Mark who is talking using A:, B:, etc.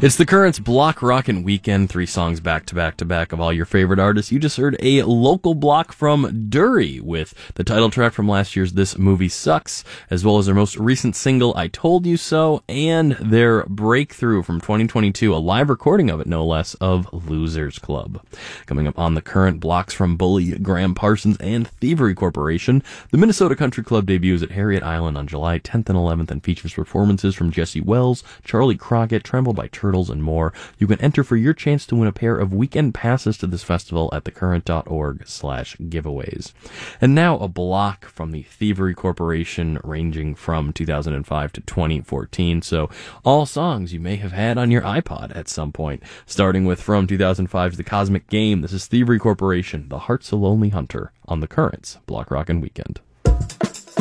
A: It's the Currents Block Rockin' Weekend, 3 songs back to back to back of all your favorite artists. You just heard a local block from Dury with the title track from last year's This Movie Sucks, as well as their most recent single, I Told You So, and their breakthrough from 2022, a live recording of it, no less, of Losers Club. Coming up on the Current, blocks from Bully, Graham Parsons, and Thievery Corporation. The Minnesota Country Club debuts at Harriet Island on July 10th and 11th and features performances from Jesse Wells, Charlie Crockett, Tremble by Turtles, and more. You can enter for your chance to win a pair of weekend passes to this festival at thecurrent.org/giveaways. And now a block from the Thievery Corporation ranging from 2005 to 2014. So all songs you may have had on your iPod at some point. Starting with from 2005's The Cosmic Game, this is Thievery Corporation, The Heart's a Lonely Hunter on the Currents Block Rockin' Weekend.